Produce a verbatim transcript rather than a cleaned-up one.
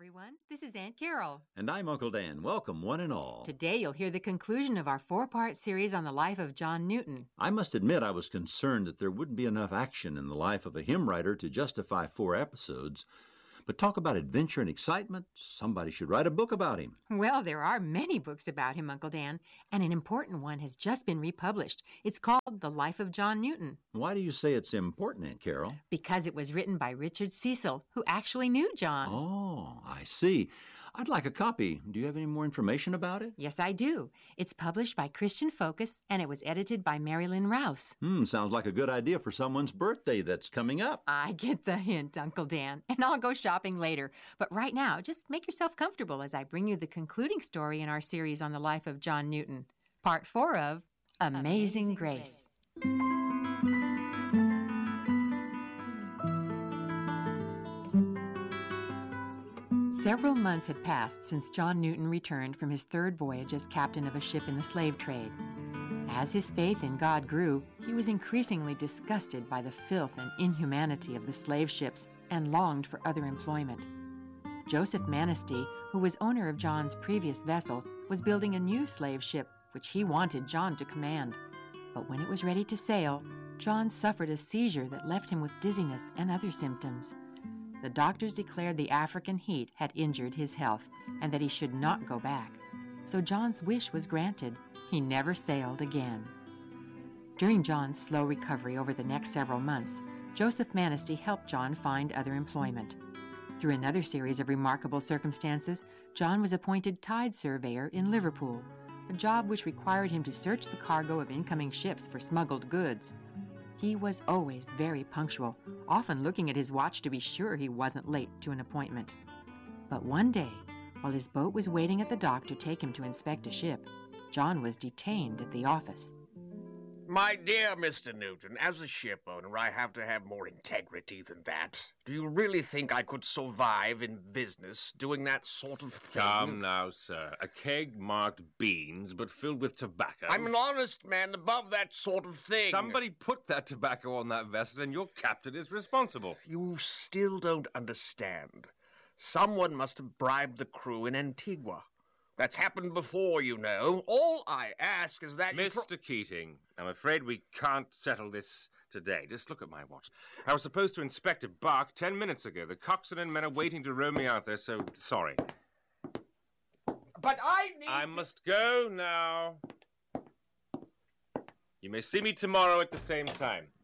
everyone. This is Aunt Carol. And I'm Uncle Dan. Welcome, one and all. Today you'll hear the conclusion of our four-part series on the life of John Newton. I must admit I was concerned that there wouldn't be enough action in the life of a hymn writer to justify four episodes. But talk about adventure and excitement. Somebody should write a book about him. Well, there are many books about him, Uncle Dan, and an important one has just been republished. It's called The Life of John Newton. Why do you say it's important, Aunt Carol? Because it was written by Richard Cecil, who actually knew John. Oh, I see. I'd like a copy. Do you have any more information about it? Yes, I do. It's published by Christian Focus, and it was edited by Marilyn Rouse. Hmm, sounds like a good idea for someone's birthday that's coming up. I get the hint, Uncle Dan, and I'll go shopping later. But right now, just make yourself comfortable as I bring you the concluding story in our series on the life of John Newton. Part four of Amazing, Amazing Grace. Grace. Several months had passed since John Newton returned from his third voyage as captain of a ship in the slave trade. As his faith in God grew, he was increasingly disgusted by the filth and inhumanity of the slave ships and longed for other employment. Joseph Manistee, who was owner of John's previous vessel, was building a new slave ship which he wanted John to command. But when it was ready to sail, John suffered a seizure that left him with dizziness and other symptoms. The doctors declared the African heat had injured his health and that he should not go back. So John's wish was granted. He never sailed again. During John's slow recovery over the next several months, Joseph Manistee helped John find other employment. Through another series of remarkable circumstances, John was appointed tide surveyor in Liverpool, a job which required him to search the cargo of incoming ships for smuggled goods. He was always very punctual, often looking at his watch to be sure he wasn't late to an appointment. But one day, while his boat was waiting at the dock to take him to inspect a ship, John was detained at the office. My dear Mister Newton, as a ship owner, I have to have more integrity than that. Do you really think I could survive in business doing that sort of thing? Come now, sir. A keg marked beans, but filled with tobacco. I'm an honest man above that sort of thing. Somebody put that tobacco on that vessel, and your captain is responsible. You still don't understand. Someone must have bribed the crew in Antigua. That's happened before, you know. All I ask is that Mister Pro- Keating, I'm afraid we can't settle this today. Just look at my watch. I was supposed to inspect a bark ten minutes ago. The coxswain and men are waiting to row me out there, so sorry. But I need... I must go now. You may see me tomorrow at the same time.